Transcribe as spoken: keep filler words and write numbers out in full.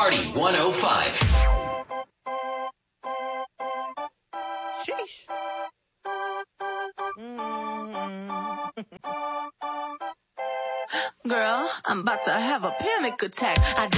Party one oh five. Sheesh. Mm-hmm. Girl, I'm about to have a panic attack. I